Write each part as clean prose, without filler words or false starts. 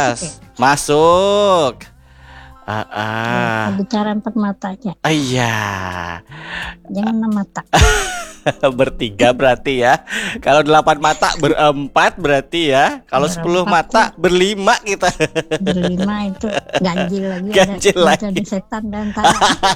Mas. Masuk. Bicara empat mata aja. Iya. Jangan 6 mata. Bertiga berarti ya. Kalau 8 mata berempat berarti ya. Kalau 10 mata berlima kita. Berlima itu ganjil lagi. Ganjil lagi. Ada setan dan tanah.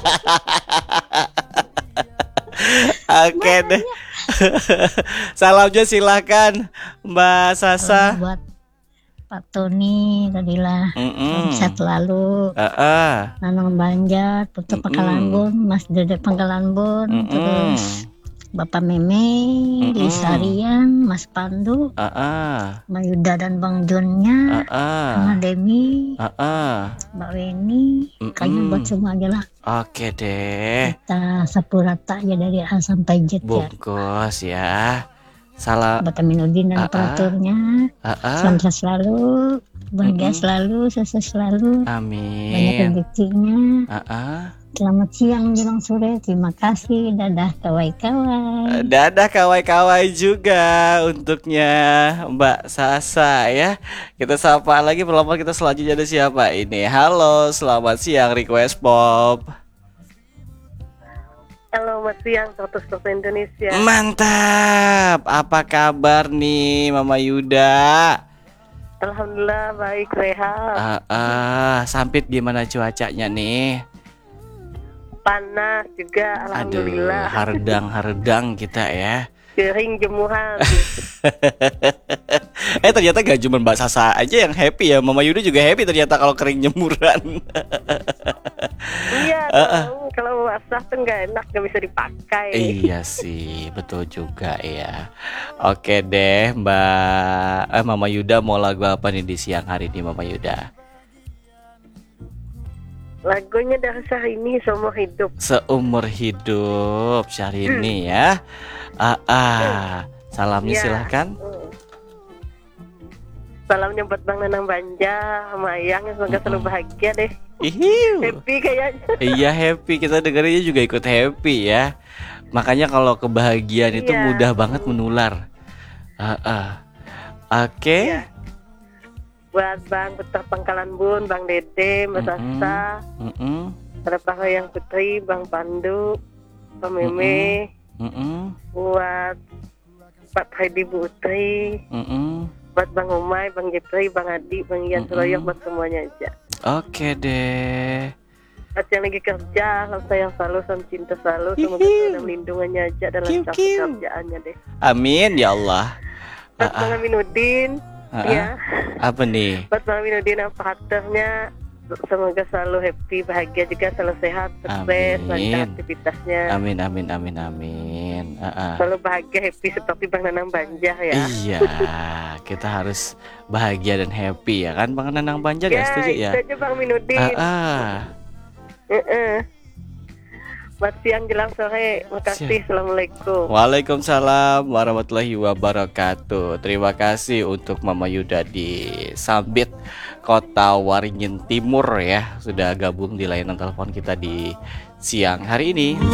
Oke deh. Salamnya silakan Mbak Sasa. Buat Pak Tony tadilah. Sehat lalu. Nanang Banjar, Putu Pangkalanbun, Mas Dede Pangkalanbun, terus Bapak Meme di Sarian, Mas Pandu, Mbak Yuda dan Bang Jonnya, Mbak Demi, Mbak Weni, kayaknya buat semua aja lah. Oke deh. Kita sapu rata ya dari A sampai Z ya. Bungkus ya. Salah. Buat Aminuddin dan operatornya. Selamat selalu, bahagia selalu, sukses selalu. Amin. Banyak rezekinya. Selamat siang menjelang sore. Terima kasih. Dadah kawai-kawai. Dadah kawai-kawai juga untuknya Mbak Sasa ya. Kita sapa lagi pelopor kita selanjutnya ada siapa ini? Halo, selamat siang Request Pop. Halo, selamat siang 100% Indonesia. Mantap. Apa kabar nih Mama Yuda? Alhamdulillah baik, sehat. Sampit gimana cuacanya nih? Panas juga, alhamdulillah. Aduh, hardang kita ya. Kering jemuran. Ternyata gak cuma Mbak Sasa aja yang happy ya. Mama Yuda juga happy ternyata kalau kering jemuran. Iya, kalau basah tuh nggak enak, nggak bisa dipakai. Iya sih, betul juga ya. Oke deh Mbak Mama Yuda mau lagu apa nih di siang hari ini Mama Yuda? Lagunya dari Syahrini, Seumur Hidup. Seumur Hidup Syahrini ya. Salamnya silahkan. Salamnya buat Bang Nanang Banjar sama Ayang, semoga selalu bahagia deh. Happy kayaknya. Iya happy, kita dengerinnya juga ikut happy ya. Makanya kalau kebahagiaan itu mudah banget menular. Oke. Buat Bang Putar Pangkalanbun, Bang Dede, Mbak Sasa, ada Pak Hayang Putri, Bang Pandu, Pak Meme, buat Pak Freddy Putri, buat Bang Umay, Bang Jepri, Bang Adi, Bang Ian Suroyok, buat semuanya aja. Oke deh. Buat yang lagi kerja, salam sayang selalu, salam cinta selalu, semoga dalam lindungannya aja dalam pekerjaannya deh. Amin ya Allah. Buat Bang Aminuddin, ya. Apa nih? Buat Bang Aminuddin operatornya, semoga selalu happy, bahagia juga, selalu sehat, sukses, lancar aktivitasnya. Amin. Selalu bahagia, happy seperti Bang Nanang Banjar ya. Iya, kita harus bahagia dan happy ya kan Bang Nanang Banjar ya, setuju ya? Itu aja Bang Aminuddin. Buat siang jelang sore, makasih. Assalamualaikum. Waalaikumsalam warahmatullahi wabarakatuh. Terima kasih untuk Mama Yuda di Sambit, Kota Waringin Timur ya, sudah gabung di layanan telepon kita di siang hari ini.